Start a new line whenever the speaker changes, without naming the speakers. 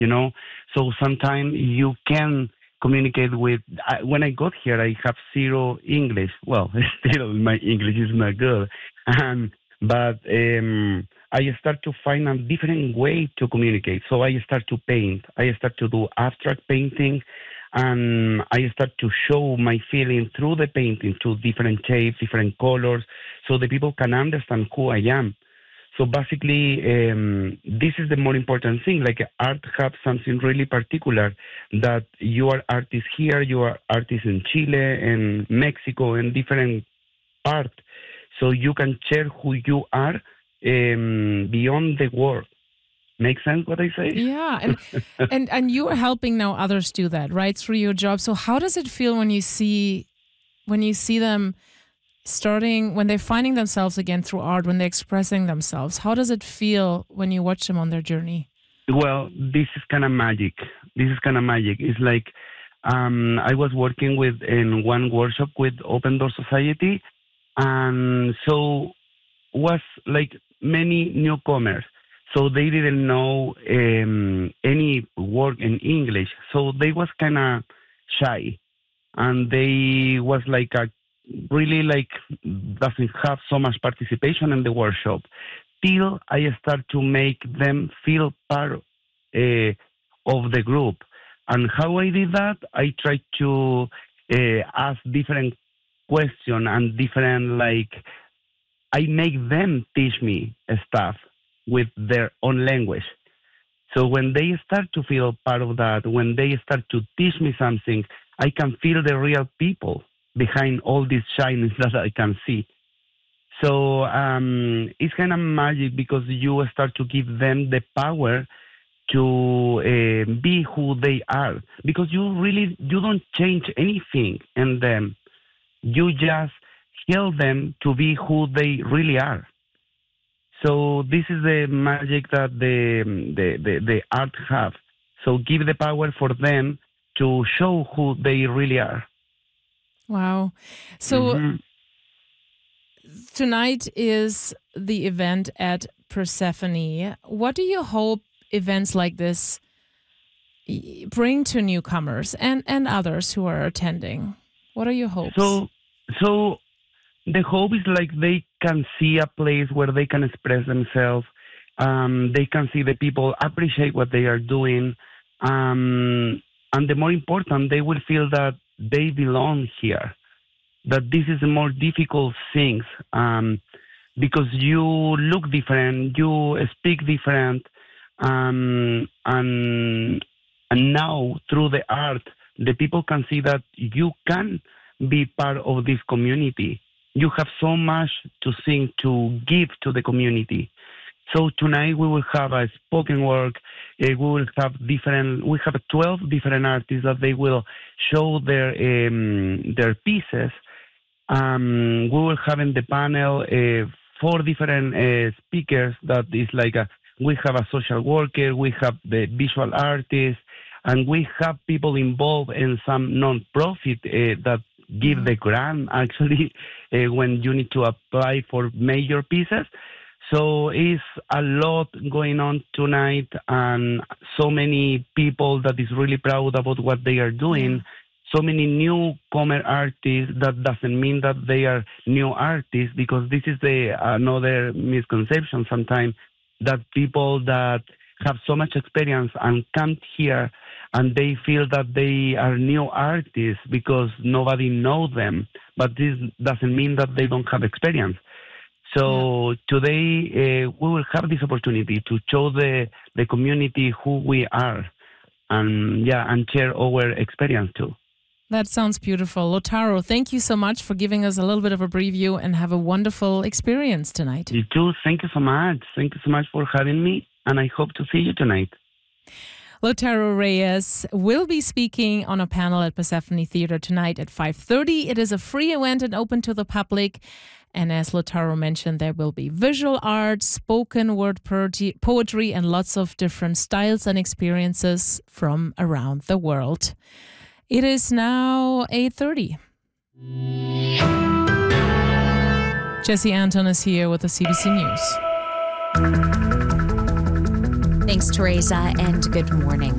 you know. So sometimes you can communicate with. When I got here, I have zero English. Well, still my English is not good, um, but I start to find a different way to communicate. So I start to paint. I start to do abstract painting, and I start to show my feeling through the painting, to different shapes, different colors, so the people can understand who I am. So basically, this is the more important thing. Like art have something really particular that you are artists here, you are artists in Chile and Mexico and different parts. So you can share who you are beyond the world. Make sense what I say?
Yeah, and you are helping now others do that, right? Through your job. So how does it feel when you see them starting when they're finding themselves again through art, when they're expressing themselves? How does it feel when you watch them on their journey?
Well, this is kind of magic. This is kind of magic. It's like I was working with in one workshop with Open Door Society, and so was like many newcomers. So they didn't know any word in English. So they was kind of shy, and they was like a really like doesn't have so much participation in the workshop. Till I start to make them feel part of the group. And how I did that, I tried to ask different question and different like I make them teach me stuff with their own language. So when they start to feel part of that, when they start to teach me something, I can feel the real people behind all this shyness that I can see. So it's kind of magic because you start to give them the power to be who they are. Because you don't change anything in them. You just help them to be who they really are. So this is the magic that the art have. So give the power for them to show who they really are.
Wow. So
Hmm.
tonight is the event at Persephone. What do you hope events like this bring to newcomers and others who are attending? What are your hopes?
So so the hope is like they can see a place where they can express themselves. They can see the people appreciate what they are doing, and the more important, they will feel that they belong here. That this is the more difficult things because you look different, you speak different, and now through the art, the people can see that you can be part of this community. You have so much to sing, to give to the community. So tonight we will have a spoken word. We will have different. We have 12 different artists that they will show their pieces. We will have in the panel four different speakers. That is like we have a social worker, we have the visual artist, and we have people involved in some non-profit that give the grant actually when you need to apply for major pieces. So it's a lot going on tonight, and so many people that is really proud about what they are
Yeah.
doing. So many newcomer artists. That doesn't mean that they are new artists, because this is the another misconception sometimes, that people that have so much experience and come here and they feel that they are new artists because nobody knows them. But this doesn't mean that they don't have experience.
Yeah.
So today we will have this opportunity to show the community who we are, and yeah, and share our experience too.
That sounds beautiful. Lotaro, thank you so much for giving us a little bit of a preview and have a wonderful experience tonight.
You too. Thank you so much. Thank you so much for having me, and I hope to see you tonight.
Lotaro Reyes will be speaking on a panel at Persephone Theater tonight at 5:30. It is a free event and open to the public. And as Lotaro mentioned, there will be visual art, spoken word poetry, and lots of different styles and experiences from around the world. It is now 8:30. Jesse Anton is here with the CBC News.
Thanks, Teresa, and good morning.